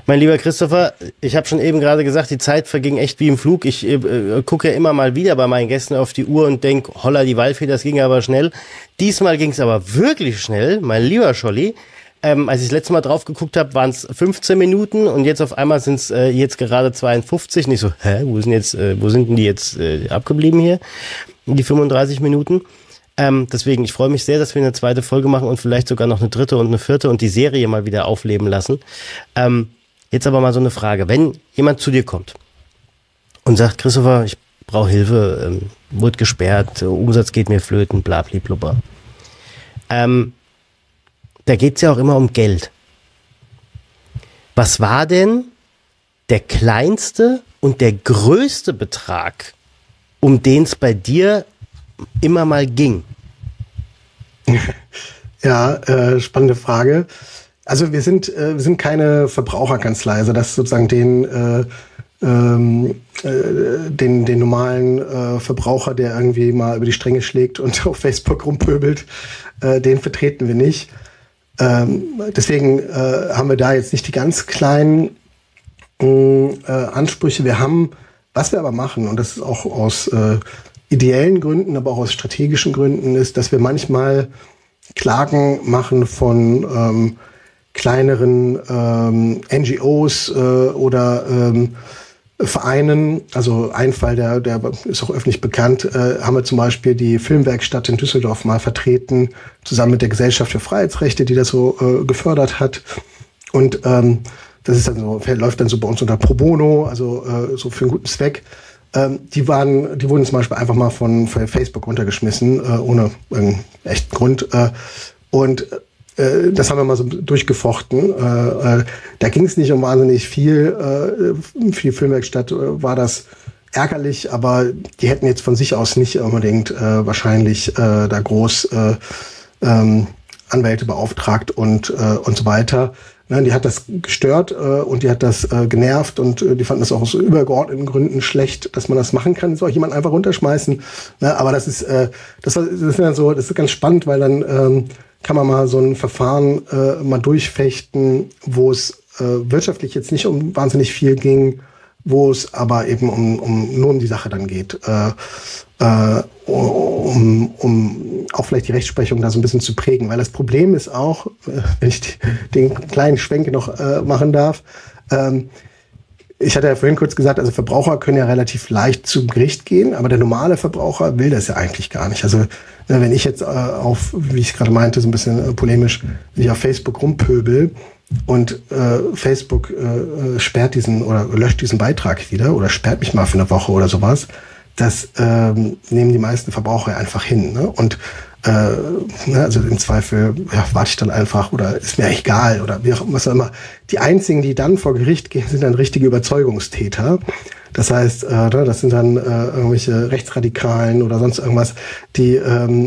Mein lieber Christopher, ich habe schon eben gerade gesagt, die Zeit verging echt wie im Flug. Ich gucke ja immer mal wieder bei meinen Gästen auf die Uhr und denke, holla die Waldfee, das ging aber schnell. Diesmal ging es aber wirklich schnell, mein lieber Scholli. Als ich das letzte Mal drauf geguckt habe, waren es 15 Minuten und jetzt auf einmal sind es jetzt gerade 52. Und ich so, wo sind denn die jetzt abgeblieben hier? Die 35 Minuten. Deswegen, ich freue mich sehr, dass wir eine zweite Folge machen und vielleicht sogar noch eine dritte und eine vierte und die Serie mal wieder aufleben lassen. Jetzt aber mal so eine Frage. Wenn jemand zu dir kommt und sagt, Christopher, ich brauche Hilfe, wurde gesperrt, Umsatz geht mir flöten, bla bla bla. Da geht es ja auch immer um Geld. Was war denn der kleinste und der größte Betrag, um den es bei dir immer mal ging? Ja, spannende Frage. Also wir sind keine Verbraucherkanzlei, also das sozusagen den normalen Verbraucher, der irgendwie mal über die Stränge schlägt und auf Facebook rumpöbelt, den vertreten wir nicht. Deswegen haben wir da jetzt nicht die ganz kleinen Ansprüche. Was wir aber machen, und das ist auch aus ideellen Gründen, aber auch aus strategischen Gründen, ist, dass wir manchmal Klagen machen von kleineren NGOs oder Vereinen. Also ein Fall, der ist auch öffentlich bekannt, haben wir zum Beispiel die Filmwerkstatt in Düsseldorf mal vertreten, zusammen mit der Gesellschaft für Freiheitsrechte, die das so gefördert hat. Und das ist dann so, läuft dann so bei uns unter Pro Bono, also so für einen guten Zweck. Die wurden zum Beispiel einfach mal von Facebook runtergeschmissen, ohne irgendeinen echten Grund. Und das haben wir mal so durchgefochten. Da ging es nicht um wahnsinnig viel. Für die Filmwerkstatt war das ärgerlich, aber die hätten jetzt von sich aus nicht unbedingt wahrscheinlich da groß Anwälte beauftragt und so weiter. Ne, die hat das gestört und die hat das genervt und die fanden das auch aus übergeordneten Gründen schlecht, dass man das machen kann. Soll jemand einfach runterschmeißen? Ne, aber das ist ganz spannend, weil dann kann man mal so ein Verfahren mal durchfechten, wo es wirtschaftlich jetzt nicht um wahnsinnig viel ging, wo es aber eben nur um die Sache dann geht, um auch vielleicht die Rechtsprechung da so ein bisschen zu prägen. Weil das Problem ist auch, wenn ich den kleinen Schwenk noch machen darf, ich hatte ja vorhin kurz gesagt, also Verbraucher können ja relativ leicht zum Gericht gehen, aber der normale Verbraucher will das ja eigentlich gar nicht. Also wenn ich jetzt wie ich gerade meinte, so ein bisschen polemisch, wenn ich auf Facebook rumpöbel und Facebook sperrt oder löscht diesen Beitrag wieder oder sperrt mich mal für eine Woche oder sowas, das nehmen die meisten Verbraucher einfach hin. Ne? Und also im Zweifel warte ich dann einfach oder ist mir egal oder was auch immer. Die einzigen, die dann vor Gericht gehen, sind dann richtige Überzeugungstäter. Das heißt, das sind dann irgendwelche Rechtsradikalen oder sonst irgendwas, die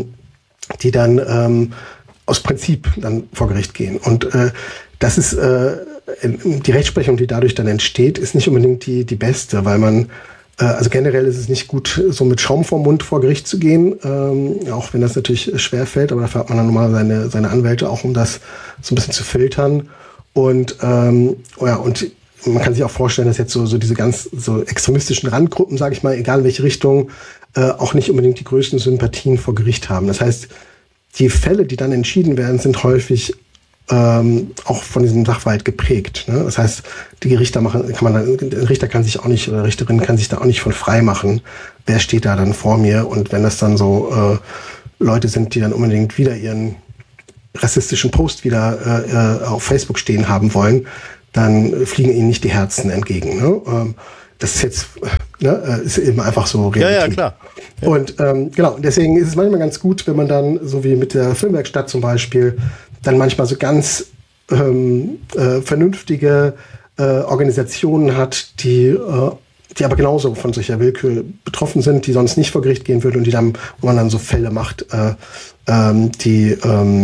dann aus Prinzip dann vor Gericht gehen. Und das ist die Rechtsprechung, die dadurch dann entsteht, ist nicht unbedingt die beste, weil man also generell ist es nicht gut, so mit Schaum vorm Mund vor Gericht zu gehen, auch wenn das natürlich schwer fällt, aber dafür hat man dann normal seine Anwälte auch, um das so ein bisschen zu filtern. Und und man kann sich auch vorstellen, dass jetzt so diese ganz so extremistischen Randgruppen, sage ich mal, egal in welche Richtung, auch nicht unbedingt die größten Sympathien vor Gericht haben. Das heißt, die Fälle, die dann entschieden werden, sind häufig auch von diesem Sachverhalt geprägt. Ne? Das heißt, der Richter kann sich auch nicht, oder Richterin kann sich da auch nicht von frei machen, wer steht da dann vor mir. Und wenn das dann so Leute sind, die dann unbedingt wieder ihren rassistischen Post wieder auf Facebook stehen haben wollen, dann fliegen ihnen nicht die Herzen entgegen. Ne? Das ist jetzt ist eben einfach so Realität. Ja, klar. Ja. Und genau, deswegen ist es manchmal ganz gut, wenn man dann, so wie mit der Filmwerkstatt zum Beispiel, dann manchmal so ganz vernünftige Organisationen hat, die aber genauso von solcher Willkür betroffen sind, die sonst nicht vor Gericht gehen würden und wo man dann so Fälle macht, die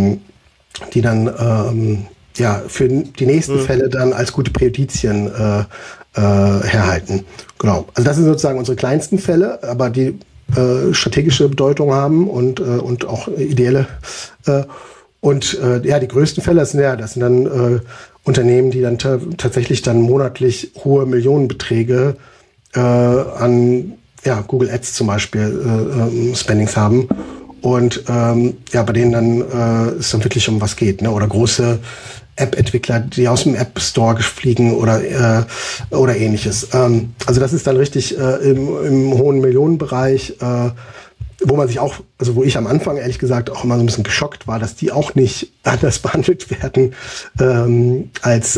dann für die nächsten Fälle dann als gute Präjudizien herhalten. Genau. Also das sind sozusagen unsere kleinsten Fälle, aber die strategische Bedeutung haben und auch ideelle. Die größten Fälle, das sind dann Unternehmen, die dann tatsächlich dann monatlich hohe Millionenbeträge an Google Ads zum Beispiel Spendings haben. Und bei denen dann es dann wirklich um was geht, ne? Oder große App-Entwickler, die aus dem App Store fliegen oder ähnliches. Also das ist dann richtig im hohen Millionenbereich, wo man sich auch, also wo ich am Anfang ehrlich gesagt auch immer so ein bisschen geschockt war, dass die auch nicht anders behandelt werden als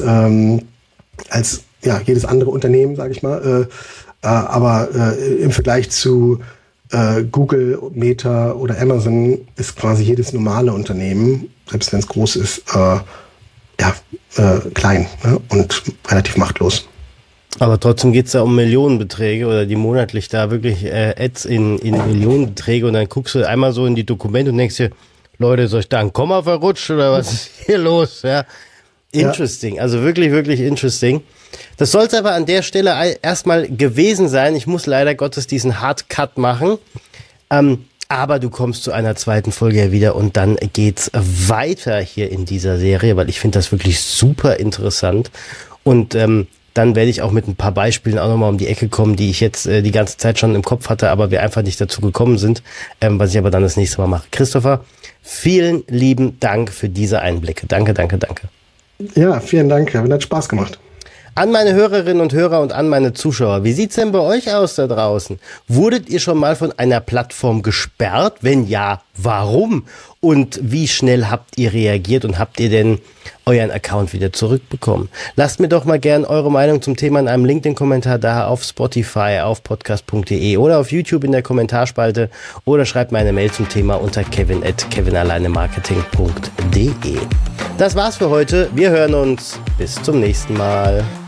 jedes andere Unternehmen, sage ich mal. Aber im Vergleich zu Google, Meta oder Amazon ist quasi jedes normale Unternehmen, selbst wenn es groß ist, klein, ne? Und relativ machtlos. Aber trotzdem geht es da um Millionenbeträge oder die monatlich da wirklich Ads in Millionenbeträge und dann guckst du einmal so in die Dokumente und denkst dir, Leute, ist euch da ein Komma verrutscht oder was ist hier los? Ja. Interesting, also wirklich, wirklich interesting. Das soll es aber an der Stelle erstmal gewesen sein. Ich muss leider Gottes diesen Hardcut machen. Aber du kommst zu einer zweiten Folge ja wieder und dann geht's weiter hier in dieser Serie, weil ich finde das wirklich super interessant. Und dann werde ich auch mit ein paar Beispielen auch nochmal um die Ecke kommen, die ich jetzt die ganze Zeit schon im Kopf hatte, aber wir einfach nicht dazu gekommen sind, was ich aber dann das nächste Mal mache. Christopher, vielen lieben Dank für diese Einblicke. Danke, danke, danke. Ja, vielen Dank. Hat Spaß gemacht. An meine Hörerinnen und Hörer und an meine Zuschauer, wie sieht's denn bei euch aus da draußen? Wurdet ihr schon mal von einer Plattform gesperrt? Wenn ja, warum? Und wie schnell habt ihr reagiert und habt ihr denn euren Account wieder zurückbekommen? Lasst mir doch mal gern eure Meinung zum Thema in einem LinkedIn-Kommentar da auf Spotify, auf podcast.de oder auf YouTube in der Kommentarspalte oder schreibt mir eine Mail zum Thema unter kevin@kevinalleinemarketing.de. Das war's für heute. Wir hören uns. Bis zum nächsten Mal.